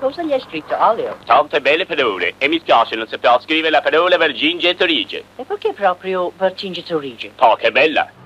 Cosa gli hai scritto, Olio? Tante belle parole. E mi spiace, non saprò scrivere la parola Vercingetorige. E perché proprio Vercingetorige? Oh, che bella!